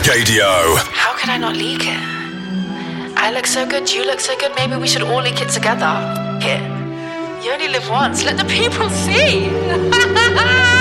Gadio. How could I not leak it? I look so good, you look so good, maybe we should all leak it together. Here. You only live once, let the people see!